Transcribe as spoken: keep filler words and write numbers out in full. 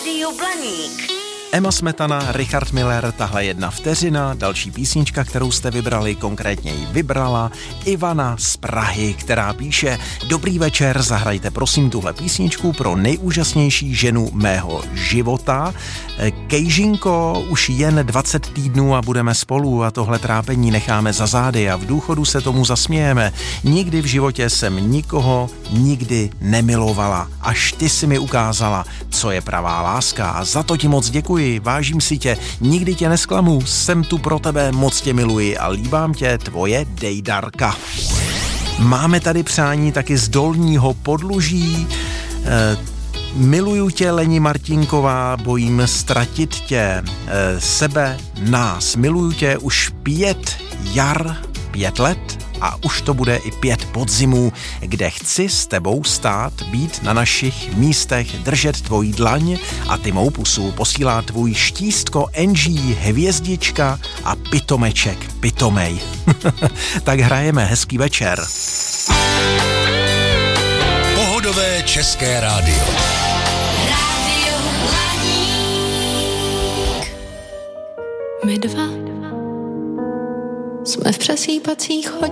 Rádio Blaník. Emma Smetana, Richard Miller, tahle jedna vteřina, další písnička, kterou jste vybrali, konkrétně ji vybrala Ivana z Prahy, která píše: Dobrý večer, zahrajte prosím tuhle písničku pro nejúžasnější ženu mého života. Kejžinko, už jen dvacet týdnů a budeme spolu a tohle trápení necháme za zády a v důchodu se tomu zasmějeme. Nikdy v životě jsem nikoho nikdy nemilovala, až ty si mi ukázala, co je pravá láska a za to ti moc děkuji. Vážím si tě, nikdy tě nesklamu, jsem tu pro tebe, moc tě miluji a líbám tě, tvoje Dejdarka. Máme tady přání taky z Dolního Podluží. E, miluju tě, Leni Martinková, bojím ztratit tě, e, sebe, nás. Miluju tě už pět jar, pět let a už to bude i pět podzimů, kde chci s tebou stát, být na našich místech, držet tvojí dlaň a ty mou pusu, posílá tvůj štístko N G, hvězdička a pitomeček, pitomej. Tak hrajeme, hezký večer. Pohodové české rádio. Rádio Blaník. My dva jsme v přesýpacích hodinách.